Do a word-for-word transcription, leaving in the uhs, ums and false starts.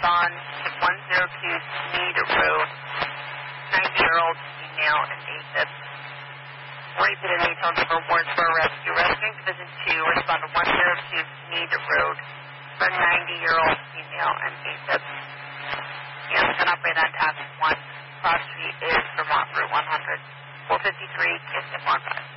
respond to one oh two Sneed Road, ninety-year-old female and AFib. Repeat an eight phone number, Wardsboro Rescue. Rescuing Division two, respond to one oh two Sneed Road for ninety-year-old female and AFib. And it's an operator on task one. Cross Street is Vermont Route one hundred. four fifty-three, Kiss F one five.